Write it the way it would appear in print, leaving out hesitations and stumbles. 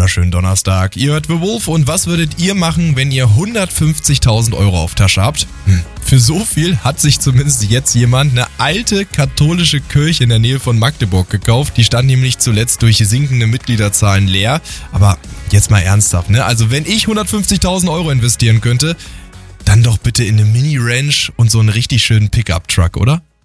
wunderschönen Donnerstag. Ihr hört The Wolf und was würdet ihr machen, wenn ihr 150.000 Euro auf Tasche habt? Für so viel hat sich zumindest jetzt jemand eine alte katholische Kirche in der Nähe von Magdeburg gekauft. Die stand nämlich zuletzt durch sinkende Mitgliederzahlen leer. Aber jetzt mal ernsthaft, ne? Also wenn ich 150.000 Euro investieren könnte, dann doch bitte in eine Mini-Ranch und so einen richtig schönen Pickup-Truck, oder?